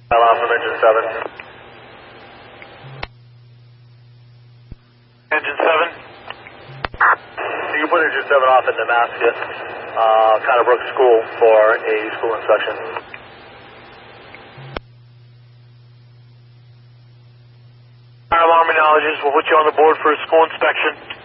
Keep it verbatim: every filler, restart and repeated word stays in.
Alarm from engine seven. Engine seven. So you put engine seven off in Damascus, uh, Connor Brook School for a school inspection. Fire alarm acknowledges. We'll put you on the board for a school inspection.